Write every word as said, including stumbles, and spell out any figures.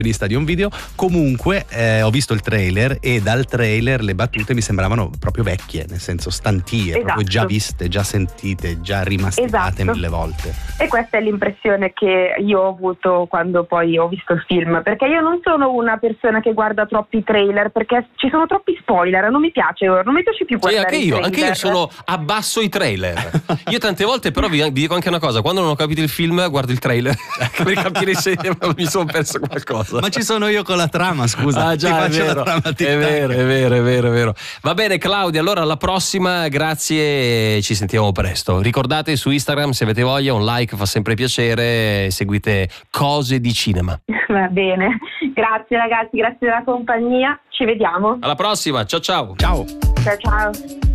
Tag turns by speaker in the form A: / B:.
A: di un video. Comunque eh, ho visto il trailer e dal trailer le battute mi sembravano proprio vecchie, nel senso stantie,
B: esatto.
A: proprio già viste, già sentite, già rimasticate
B: esatto.
A: mille volte.
B: E questa è l'impressione che io ho avuto quando poi ho visto il film, perché io non sono una persona che guarda troppi trailer, perché ci sono troppi spoiler, non mi piace, non mi piace più guardare
C: sì, anche
B: i
C: io,
B: trailer.
C: anche io sono abbasso i trailer. Io tante volte però vi, vi dico anche una cosa: quando non ho capito il film guardo il trailer per capire se mi sono perso qualcosa.
A: Ma ci sono io con la trama, scusa.
C: Ah, già,
A: ti
C: è
A: faccio
C: vero,
A: la trama
C: è vero, è vero, è vero, è vero. Va bene Claudia, allora alla prossima, grazie e ci sentiamo presto. Ricordate su Instagram, se avete voglia, un like fa sempre piacere, seguite Cose di Cinema.
B: Va bene, grazie ragazzi, grazie della compagnia, ci vediamo.
C: Alla prossima, ciao ciao.
A: Ciao.
B: Ciao ciao.